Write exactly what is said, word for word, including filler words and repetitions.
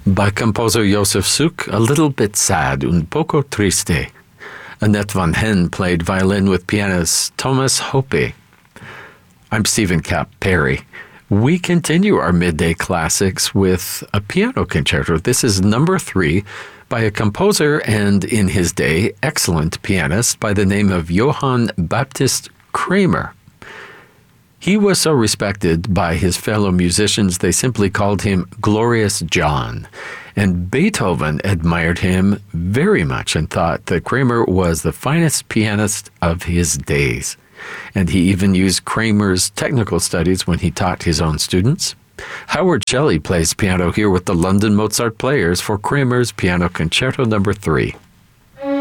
By composer Josef Suk, a little bit sad, un poco triste. Annette van Hen played violin with pianist Thomas Hoppe. I'm Stephen Kapp Perry. We continue our midday classics with a piano concerto. This is number three by a composer and, in his day, excellent pianist by the name of Johann Baptist Kramer. He was so respected by his fellow musicians, they simply called him Glorious John. And Beethoven admired him very much and thought that Kramer was the finest pianist of his days. And he even used Kramer's technical studies when he taught his own students. Howard Shelley plays piano here with the London Mozart Players for Kramer's Piano Concerto number three.